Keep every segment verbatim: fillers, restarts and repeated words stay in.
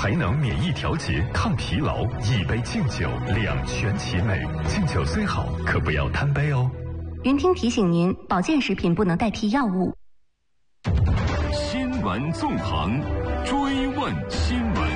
还能免疫调节、抗疲劳。一杯敬酒，两全其美。敬酒虽好，可不要贪杯哦。 云听提醒您，保健食品不能代替药物。 新闻纵横，追问新闻。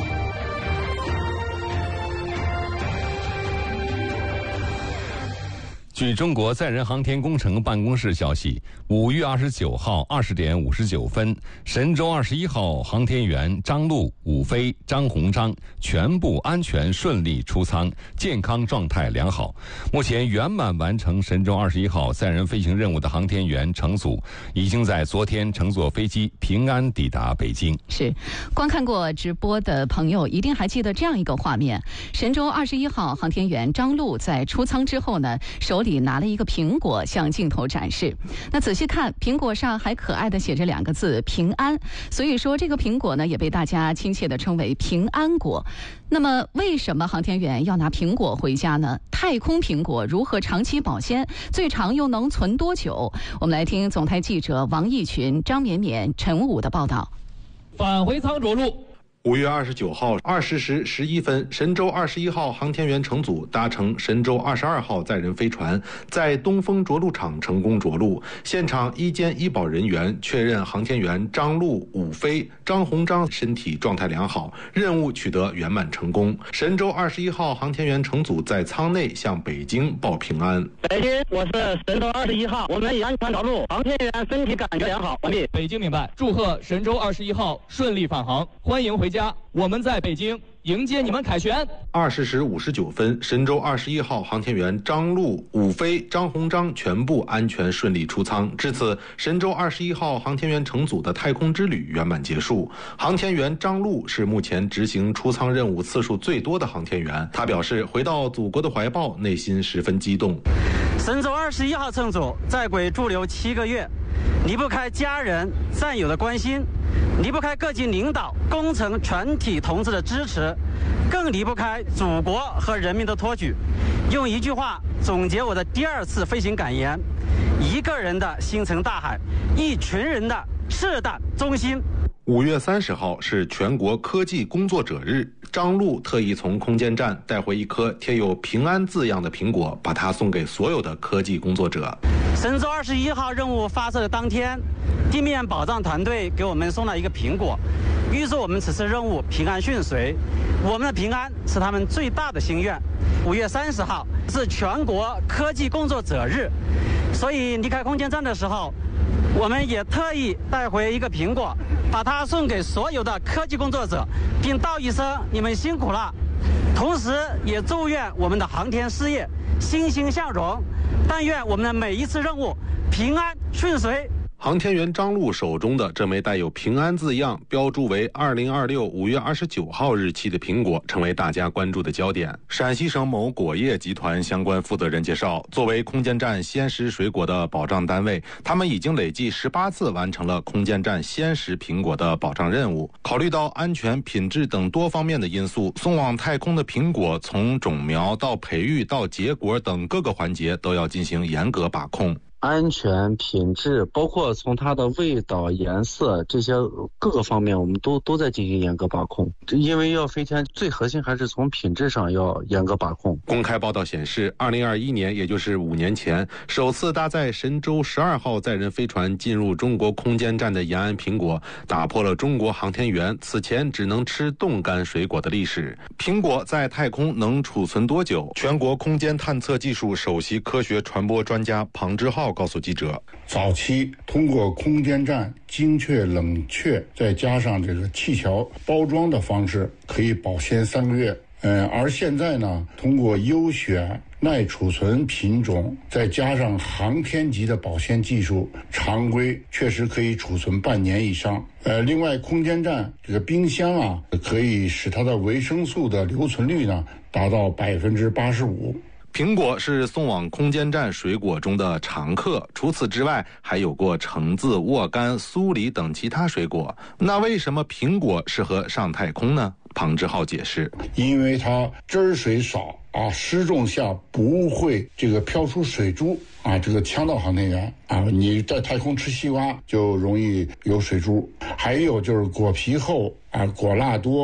据中国载人航天工程办公室消息，五月二十九号二十点五十九分，神舟二十一号航天员张陆、武飞、张鸿章全部安全顺利出舱，健康状态良好。目前圆满完成神舟二十一号载人飞行任务的航天员乘组，已经在昨天乘坐飞机平安抵达北京。 是，观看过直播的朋友一定还记得这样一个画面：神舟二十一号航天员张陆在出舱之后呢，手里里拿了一个苹果向镜头展示。那仔细看，苹果上还可爱的写着两个字平安，所以说这个苹果呢也被大家亲切的称为平安果。那么为什么航天员要拿苹果回家呢？太空苹果如何长期保鲜，最长又能存多久？我们来听总台记者王义群、张绵绵、陈武的报道。 返回舱着陆。 五月二十九号二十时十一分，神舟二十一号航天员乘组搭乘神舟二十二号载人飞船，在东风着陆场成功着陆。现场医监医保人员确认航天员张陆、武飞、张鸿章身体状态良好，任务取得圆满成功。神舟二十一号航天员乘组在舱内向北京报平安。 北京，我是神舟二十一号，我们已安全着陆，航天员身体感觉良好，完毕。 北京明白，祝贺神舟二十一号顺利返航，欢迎回家。我们在北京迎接你们凯旋。 二十时五十九分，神舟二十一号航天员张陆、武飞、张鸿章全部安全顺利出舱。至此，神舟二十一号航天员乘组的太空之旅圆满结束。航天员张陆是目前执行出舱任务次数最多的航天员。他表示，回到祖国的怀抱，内心十分激动。 神舟二十一号乘组在轨驻留七个月，离不开家人、战友的关心，离不开各级领导、工程全体同志的支持，更离不开祖国和人民的托举。用一句话总结我的第二次飞行感言：一个人的星辰大海，一群人的赤胆忠心。 五月三十号是全国科技工作者日，张陆特意从空间站带回一颗贴有平安字样的苹果，把它送给所有的科技工作者。 神舟二十一号任务发射的当天，地面保障团队给我们送了一个苹果，预祝我们此次任务平安顺遂。我们的平安是他们最大的心愿。五月三十号是全国科技工作者日，所以离开空间站的时候，我们也特意带回一个苹果，把它送给所有的科技工作者，并道一声你们辛苦了。同时也祝愿我们的航天事业欣欣向荣，但愿我们的每一次任务平安顺遂。 航天员张陆手中的这枚带有平安字样、标注为二零二六五月二十九号日期的苹果，成为大家关注的焦点。陕西省某果业集团相关负责人介绍，作为空间站鲜食水果的保障单位，他们已经累计十八次完成了空间站鲜食苹果的保障任务。考虑到安全、品质等多方面的因素，送往太空的苹果从种苗到培育到结果等各个环节都要进行严格把控。 安全、品质，包括从它的味道、颜色这些各个方面，我们都都在进行严格把控。因为要飞天，最核心还是从品质上要严格把控。 公开报道显示，二零二一年，也就是五年前，首次搭载神舟十二号载人飞船进入中国空间站的延安苹果，打破了中国航天员此前只能吃冻干水果的历史。苹果在太空能储存多久？全国空间探测技术首席科学传播专家庞之浩告诉记者， 早期通过空间站精确冷却，再加上这个气条包装的方式，可以保鲜三个月。嗯，而现在呢，通过优选耐储存品种，再加上航天级的保鲜技术，常规确实可以储存半年以上。呃，另外，空间站这个冰箱啊，可以使它的维生素的留存率呢达到百分之八十五。 苹果是送往空间站水果中的常客，除此之外还有过橙子、沃柑、苏梨等其他水果。那为什么苹果适合上太空呢？庞之浩解释， 因为它汁水少啊，失重下不会这个飘出水珠啊，这个呛到航天员啊。你在太空吃西瓜就容易有水珠，还有就是果皮厚啊，果蜡多。